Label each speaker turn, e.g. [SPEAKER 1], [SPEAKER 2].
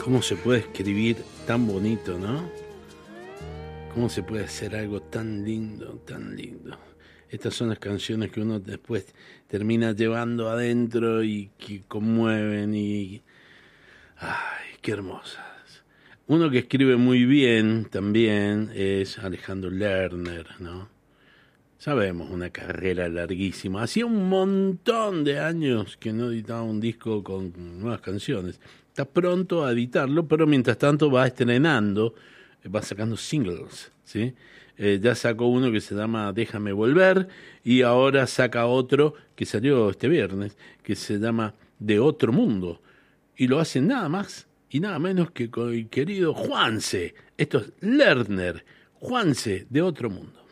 [SPEAKER 1] ¿Cómo se puede escribir tan bonito, no? ¿Cómo se puede hacer algo tan lindo, tan lindo? Estas son las canciones que uno después termina llevando adentro y que conmueven y... ¡Ay, qué hermosas! Uno que escribe muy bien también es Alejandro Lerner, ¿no? Sabemos, una carrera larguísima. Hacía un montón de años que no editaba un disco con nuevas canciones. Está pronto a editarlo, pero mientras tanto va estrenando, va sacando singles, ¿sí? Ya sacó uno que se llama Déjame Volver y ahora saca otro que salió este viernes, que se llama De Otro Mundo. Y lo hacen nada más y nada menos que con el querido Juanse. Esto es Lerner, Juanse de Otro Mundo.